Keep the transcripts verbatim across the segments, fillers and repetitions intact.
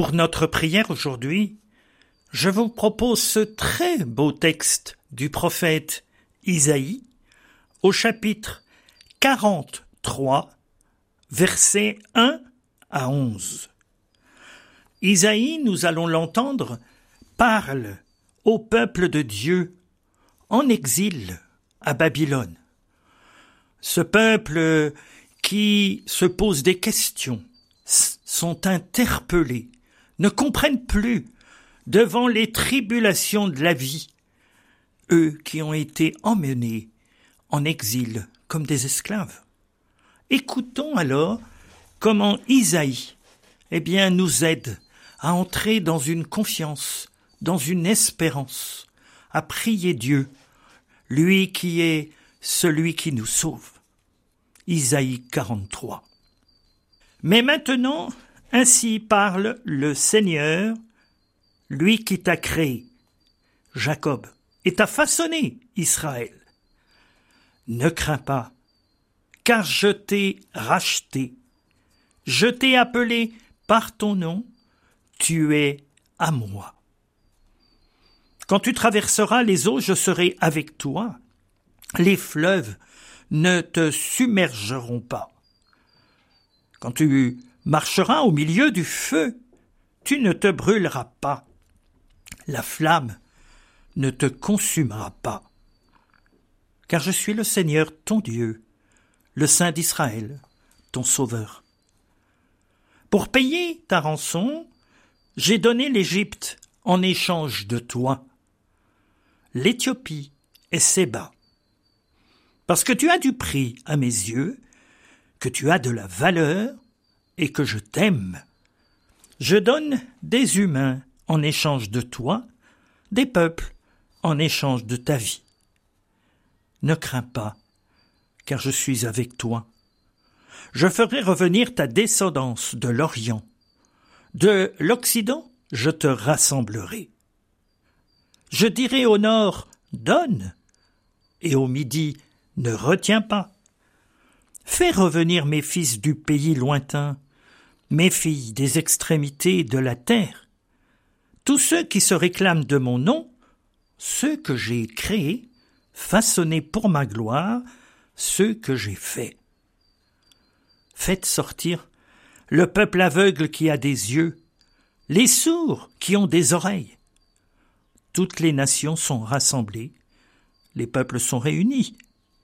Pour notre prière aujourd'hui, je vous propose ce très beau texte du prophète Isaïe au chapitre quarante-trois, versets un à onze. Isaïe, nous allons l'entendre, parle au peuple de Dieu en exil à Babylone. Ce peuple qui se pose des questions, sont interpellés, ne comprennent plus devant les tribulations de la vie, eux qui ont été emmenés en exil comme des esclaves. Écoutons alors comment Isaïe eh bien, nous aide à entrer dans une confiance, dans une espérance, à prier Dieu, lui qui est celui qui nous sauve. Isaïe quarante-trois. Mais maintenant, ainsi parle le Seigneur, lui qui t'a créé, Jacob, et t'a façonné, Israël. Ne crains pas, car je t'ai racheté. Je t'ai appelé par ton nom, tu es à moi. Quand tu traverseras les eaux, je serai avec toi. Les fleuves ne te submergeront pas. Quand tu marcheras au milieu du feu, tu ne te brûleras pas. La flamme ne te consumera pas. Car je suis le Seigneur, ton Dieu, le Saint d'Israël, ton Sauveur. Pour payer ta rançon, j'ai donné l'Égypte en échange de toi, l'Éthiopie et Séba. Parce que tu as du prix à mes yeux, que tu as de la valeur et que je t'aime. Je donne des humains en échange de toi, des peuples en échange de ta vie. Ne crains pas, car je suis avec toi. Je ferai revenir ta descendance de l'Orient. De l'Occident, je te rassemblerai. Je dirai au nord, donne, et au midi, ne retiens pas. Fais revenir mes fils du pays lointain, mes filles des extrémités de la terre, tous ceux qui se réclament de mon nom, ceux que j'ai créés, façonnés pour ma gloire, ceux que j'ai faits. Faites sortir le peuple aveugle qui a des yeux, les sourds qui ont des oreilles. Toutes les nations sont rassemblées, les peuples sont réunis.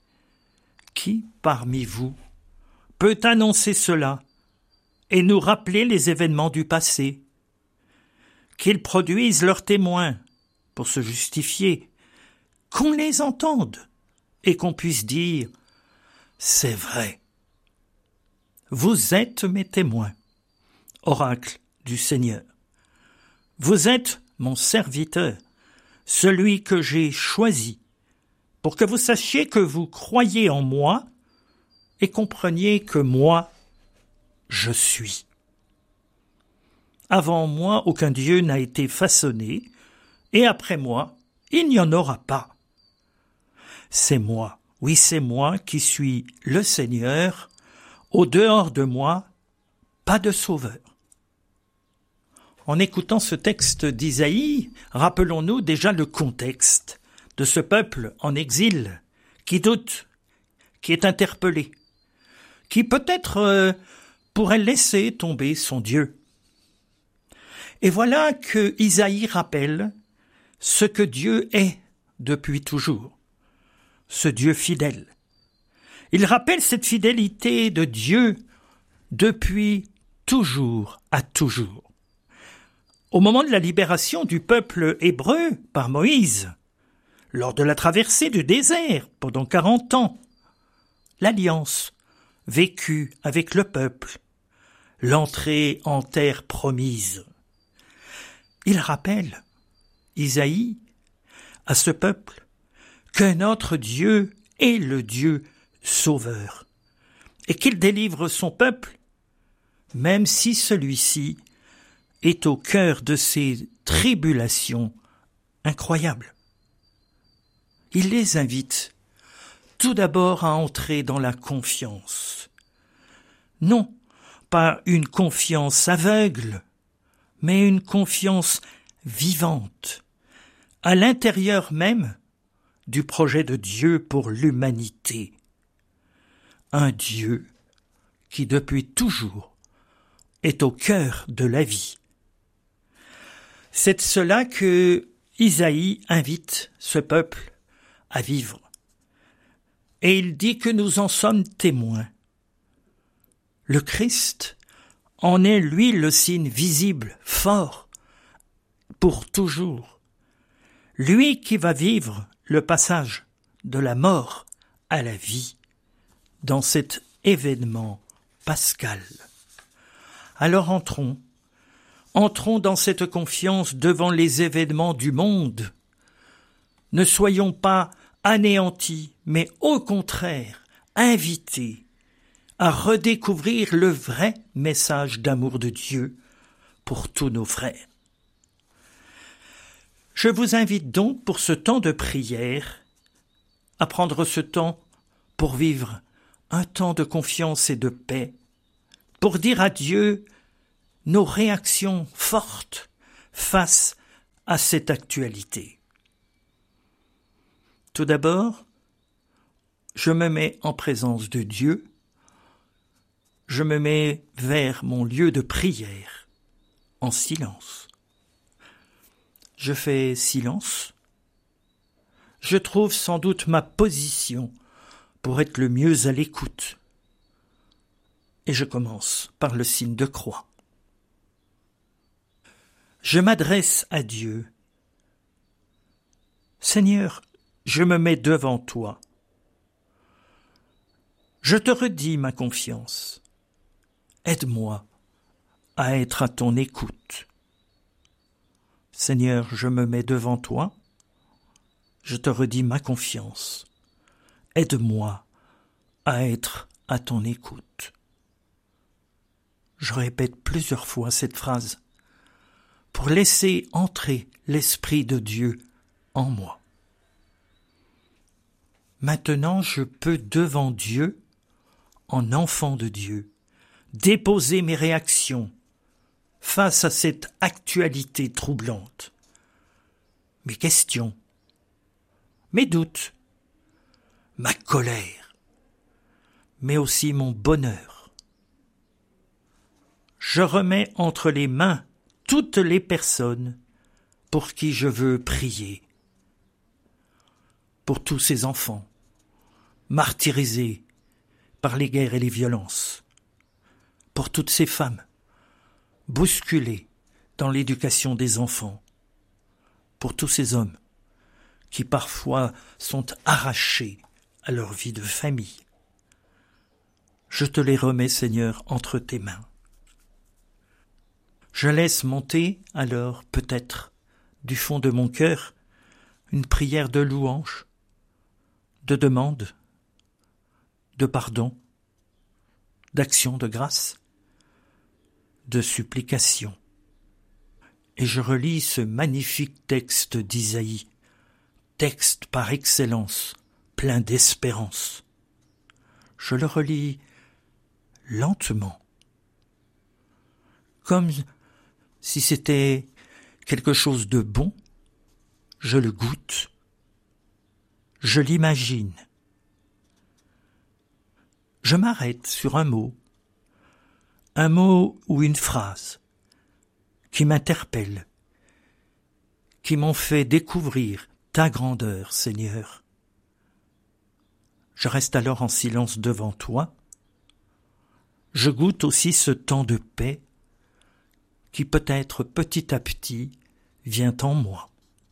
Qui parmi vous peut annoncer cela et nous rappeler les événements du passé? Qu'ils produisent leurs témoins pour se justifier, qu'on les entende et qu'on puisse dire « c'est vrai ». Vous êtes mes témoins, oracle du Seigneur. Vous êtes mon serviteur, celui que j'ai choisi, pour que vous sachiez que vous croyez en moi et compreniez que moi, je suis. Avant moi, aucun Dieu n'a été façonné, et après moi, il n'y en aura pas. C'est moi, oui c'est moi qui suis le Seigneur, au dehors de moi, pas de sauveur. En écoutant ce texte d'Isaïe, rappelons-nous déjà le contexte de ce peuple en exil, qui doute, qui est interpellé, qui peut-être euh, pourrait laisser tomber son Dieu. Et voilà que Isaïe rappelle ce que Dieu est depuis toujours, ce Dieu fidèle. Il rappelle cette fidélité de Dieu depuis toujours à toujours. Au moment de la libération du peuple hébreu par Moïse, lors de la traversée du désert pendant quarante ans, l'alliance vécue avec le peuple, l'entrée en terre promise. Il rappelle, Isaïe, à ce peuple, que notre Dieu est le Dieu sauveur, et qu'il délivre son peuple, même si celui-ci est au cœur de ces tribulations incroyables. Il les invite tout d'abord à entrer dans la confiance. Non, pas une confiance aveugle, mais une confiance vivante à l'intérieur même du projet de Dieu pour l'humanité. Un Dieu qui depuis toujours est au cœur de la vie. C'est de cela que Isaïe invite ce peuple à vivre. Et il dit que nous en sommes témoins. Le Christ en est, lui, le signe visible, fort, pour toujours. Lui qui va vivre le passage de la mort à la vie dans cet événement pascal. Alors entrons, entrons dans cette confiance devant les événements du monde. Ne soyons pas anéantis, mais au contraire, invités à redécouvrir le vrai message d'amour de Dieu pour tous nos frères. Je vous invite donc pour ce temps de prière à prendre ce temps pour vivre un temps de confiance et de paix, pour dire à Dieu nos réactions fortes face à cette actualité. Tout d'abord, je me mets en présence de Dieu, je me mets vers mon lieu de prière, en silence. Je fais silence. Je trouve sans doute ma position pour être le mieux à l'écoute. Et je commence par le signe de croix. Je m'adresse à Dieu. Seigneur, je me mets devant toi. Je te redis ma confiance. Aide-moi à être à ton écoute. Seigneur, je me mets devant toi. Je te redis ma confiance. Aide-moi à être à ton écoute. Je répète plusieurs fois cette phrase pour laisser entrer l'Esprit de Dieu en moi. Maintenant, je peux devant Dieu, en enfant de Dieu, déposer mes réactions face à cette actualité troublante. Mes questions, mes doutes, ma colère, mais aussi mon bonheur. Je remets entre les mains toutes les personnes pour qui je veux prier. Pour tous ces enfants, martyrisés par les guerres et les violences. Pour toutes ces femmes, bousculées dans l'éducation des enfants. Pour tous ces hommes qui parfois sont arrachés à leur vie de famille. Je te les remets, Seigneur, entre tes mains. Je laisse monter alors, peut-être, du fond de mon cœur, une prière de louange, de demande, de pardon, d'action de grâce, de supplication. Et je relis ce magnifique texte d'Isaïe, texte par excellence, plein d'espérance. Je le relis lentement, comme si c'était quelque chose de bon. Je le goûte, je l'imagine. Je m'arrête sur un mot, un mot ou une phrase qui m'interpelle, qui m'ont fait découvrir ta grandeur, Seigneur. Je reste alors en silence devant toi. Je goûte aussi ce temps de paix qui peut-être petit à petit vient en moi.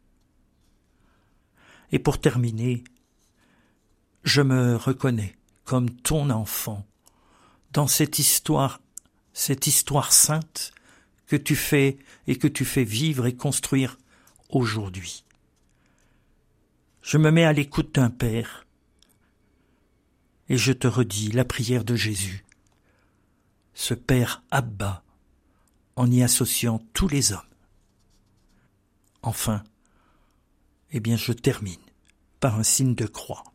Et pour terminer, je me reconnais comme ton enfant dans cette histoire, cette histoire sainte que tu fais et que tu fais vivre et construire aujourd'hui. Je me mets à l'écoute d'un Père et je te redis la prière de Jésus, ce Père Abba, en y associant tous les hommes. Enfin, eh bien je termine par un signe de croix.